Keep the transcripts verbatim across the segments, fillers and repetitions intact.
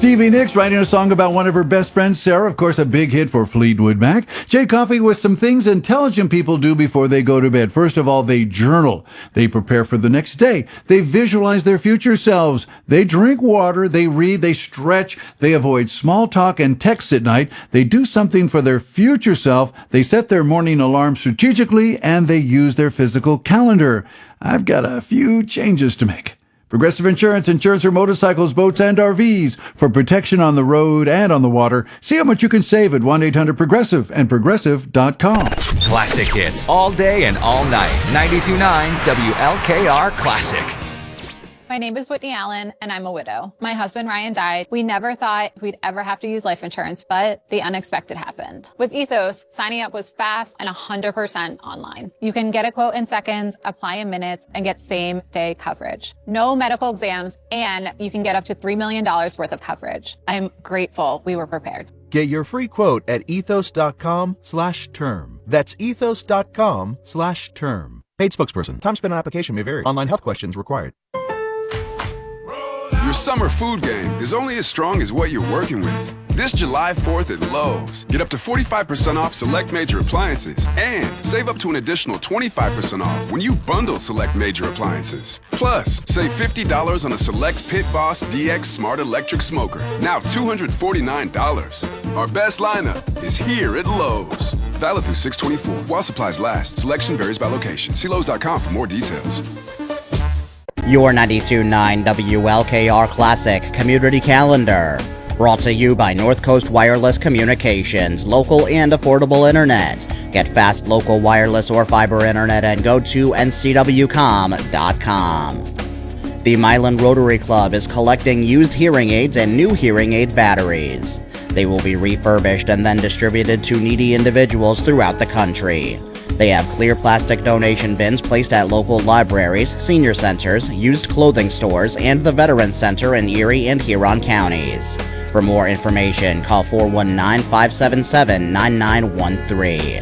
Stevie Nicks writing a song about one of her best friends, Sarah. Of course, a big hit for Fleetwood Mac. Jay Coffey with some things intelligent people do before they go to bed. First of all, they journal. They prepare for the next day. They visualize their future selves. They drink water. They read. They stretch. They avoid small talk and texts at night. They do something for their future self. They set their morning alarm strategically, and they use their physical calendar. I've got a few changes to make. Progressive Insurance, insurance for motorcycles, boats, and R Vs for protection on the road and on the water. See how much you can save at one eight hundred progressive and progressive dot com. Classic hits all day and all night. ninety-two point nine W L K R Classic. My name is Whitney Allen, and I'm a widow. My husband, Ryan, died. We never thought we'd ever have to use life insurance, but the unexpected happened. With Ethos, signing up was fast and one hundred percent online. You can get a quote in seconds, apply in minutes, and get same-day coverage. No medical exams, and you can get up to three million dollars worth of coverage. I'm grateful we were prepared. Get your free quote at ethos.com slash term. That's ethos.com slash term. Paid spokesperson. Time spent on application may vary. Online health questions required. Your summer food game is only as strong as what you're working with. This July fourth at Lowe's, get up to forty-five percent off select major appliances and save up to an additional twenty-five percent off when you bundle select major appliances. Plus, save fifty dollars on a select Pit Boss D X Smart Electric Smoker, now two hundred forty-nine dollars. Our best lineup is here at Lowe's. Valid through six twenty-four. While supplies last, selection varies by location. See Lowe's dot com for more details. Your ninety-two point nine W L K R Classic Community Calendar. Brought to you by North Coast Wireless Communications, local and affordable internet. Get fast local wireless or fiber internet and go to N C W com dot com. The Milan Rotary Club is collecting used hearing aids and new hearing aid batteries. They will be refurbished and then distributed to needy individuals throughout the country. They have clear plastic donation bins placed at local libraries, senior centers, used clothing stores, and the Veterans Center in Erie and Huron counties. For more information, call four one nine, five seven seven, nine nine one three.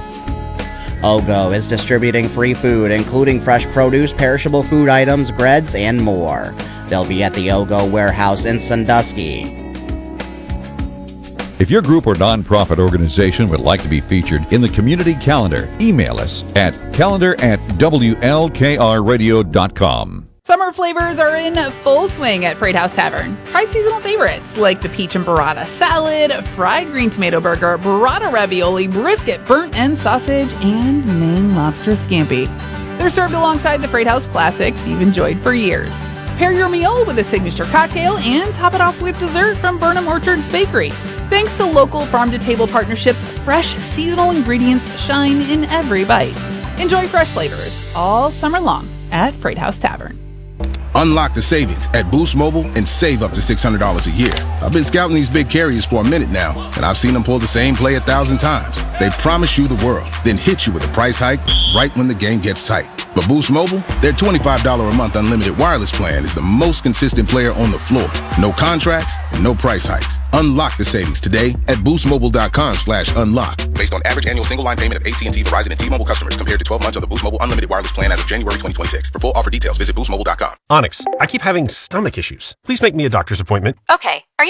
OGO is distributing free food, including fresh produce, perishable food items, breads, and more. They'll be at the OGO warehouse in Sandusky. If your group or nonprofit organization would like to be featured in the community calendar, email us at calendar at W L K R radio dot com. Summer flavors are in full swing at Freight House Tavern. Try seasonal favorites like the peach and burrata salad, fried green tomato burger, burrata ravioli, brisket, burnt end sausage, and Maine lobster scampi. They're served alongside the Freight House classics you've enjoyed for years. Pair your meal with a signature cocktail and top it off with dessert from Burnham Orchards Bakery. Thanks to local farm-to-table partnerships, fresh seasonal ingredients shine in every bite. Enjoy fresh flavors all summer long at Freight House Tavern. Unlock the savings at Boost Mobile and save up to six hundred dollars a year. I've been scouting these big carriers for a minute now, and I've seen them pull the same play a thousand times. They promise you the world, then hit you with a price hike right when the game gets tight. But Boost Mobile, their twenty-five dollars a month unlimited wireless plan is the most consistent player on the floor. No contracts, no price hikes. Unlock the savings today at boostmobile.com slash unlock. Based on average annual single line payment of A T and T, Verizon, and T-Mobile customers compared to twelve months of the Boost Mobile unlimited wireless plan as of January twenty twenty-six. For full offer details, visit boost mobile dot com. Onyx, I keep having stomach issues. Please make me a doctor's appointment. Okay. Are you